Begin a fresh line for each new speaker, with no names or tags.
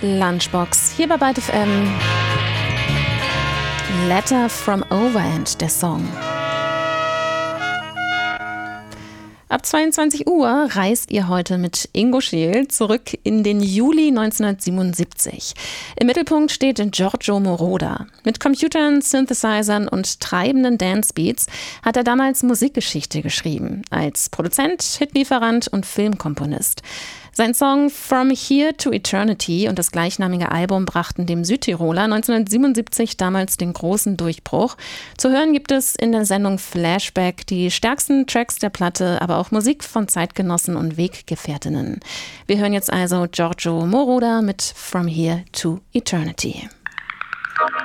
Lunchbox hier bei Byte FM. Letter from Overend, der Song. Ab 22 Uhr reist ihr heute mit Ingo Scheel zurück in den Juli 1977. Im Mittelpunkt steht Giorgio Moroder. Mit Computern, Synthesizern und treibenden Dancebeats hat er damals Musikgeschichte geschrieben. Als Produzent, Hitlieferant und Filmkomponist. Sein Song From Here to Eternity und das gleichnamige Album brachten dem Südtiroler 1977 damals den großen Durchbruch. Zu hören gibt es in der Sendung Flashback die stärksten Tracks der Platte, aber auch Musik von Zeitgenossen und Weggefährtinnen. Wir hören jetzt also Giorgio Moroder mit From Here to Eternity.